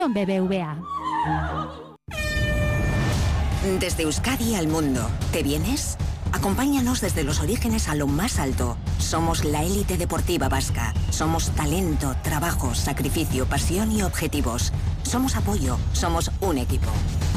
BBVA. Desde Euskadi al mundo, ¿te vienes? Acompáñanos desde los orígenes a lo más alto. Somos la élite deportiva vasca. Somos talento, trabajo, sacrificio, pasión y objetivos. Somos apoyo, somos un equipo.